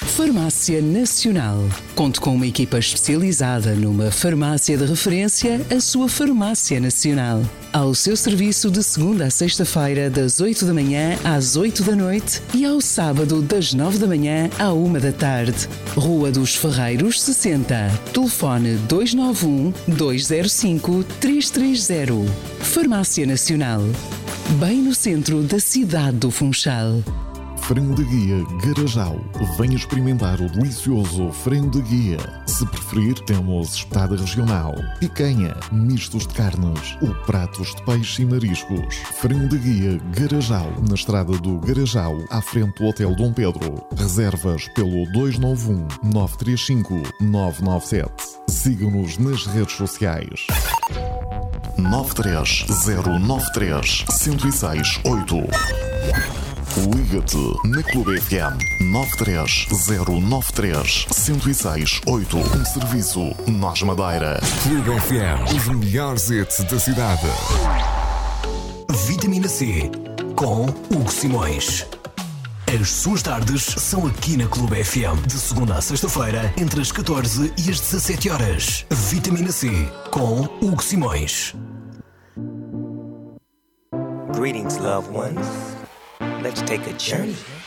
Farmácia Nacional. Conte com uma equipa especializada numa farmácia de referência, a sua Farmácia Nacional. Ao seu serviço de segunda a sexta-feira, das 8 da manhã às 8 da noite e ao sábado, das 9 da manhã à 1 da tarde. Rua dos Ferreiros, 60. Telefone 291-205-330. Farmácia Nacional. Bem no centro da cidade do Funchal. Frango de Guia Garajal. Venha experimentar o delicioso frango de guia. Se preferir, temos espetada regional, picanha, mistos de carnes ou pratos de peixe e mariscos. Frango de Guia Garajal, na estrada do Garajal, à frente do Hotel Dom Pedro. Reservas pelo 291-935-997. Siga-nos nas redes sociais. 93093-1068. Liga-te na Clube FM 93093-1068. Um serviço Nós Madeira. Clube FM, os melhores hits da cidade. Vitamina C com Hugo Simões. As suas tardes são aqui na Clube FM, de segunda a sexta-feira, entre as 14 e as 17 horas. Vitamina C com Hugo Simões. Greetings, loved ones. Let's take a journey